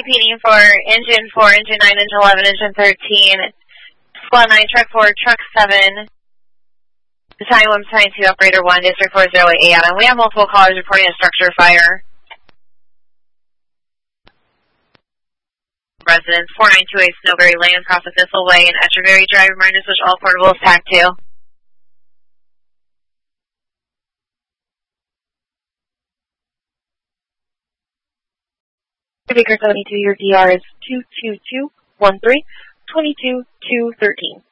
repeating for engine 4, engine 9, engine 11, engine 13, squad 9, truck 4, truck 7, battalion 1, battalion 2, operator 1, district 408 Adam. We have multiple callers reporting a structure fire. Residents 4928 Snowberry Lane across the Thistle Way and Echeverry Drive. Reminder to switch all portables, TAC 2. Baker 72, your DR is 22213, 22213.